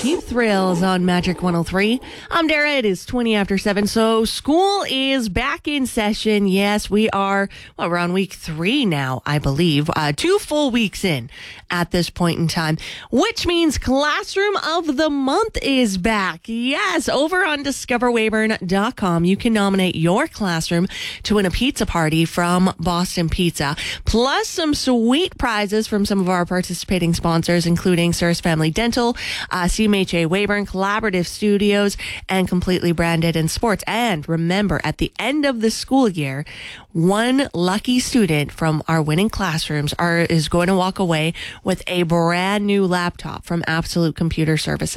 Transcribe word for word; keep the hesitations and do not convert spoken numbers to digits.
Cheap Thrills on Magic one oh three. I'm Dara. It is twenty after seven. So school is back in session. Yes, we are, well, we're on week three now, I believe. Uh, two full weeks in at this point in time, which means Classroom of the Month is back. Yes, over on discover weyburn dot com, you can nominate your classroom to win a pizza party from Boston Pizza, plus some sweet prizes from some of our participating sponsors, including Sir's Family Dental, uh, C M H A Weyburn, Collaborative Studios, and Completely Branded in Sports. And remember, at the end of the school year, one lucky student from our winning classrooms are is going to walk away with a brand new laptop from Absolute Computer Services.